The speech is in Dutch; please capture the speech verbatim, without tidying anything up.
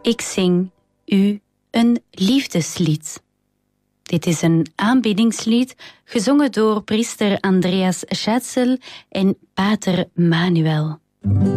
Ik zing u een liefdeslied. Dit is een aanbiddingslied gezongen door priester Andreas Schätzel en pater Manuel.